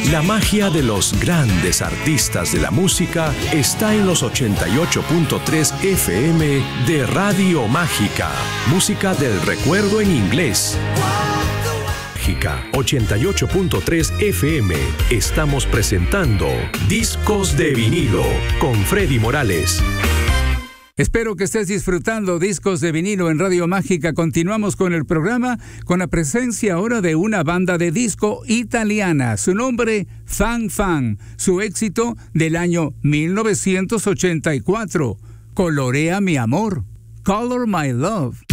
La magia de los grandes artistas de la música está en los 88.3 FM de Radio Mágica. Música del recuerdo en inglés. Mágica 88.3 FM. Estamos presentando Discos de Vinilo con Freddy Morales. Espero que estés disfrutando Discos de Vinilo en Radio Mágica. Continuamos con el programa con la presencia ahora de una banda de disco italiana. Su nombre, Fan Fan. Su éxito del año 1984. Colorea mi amor. Color My Love.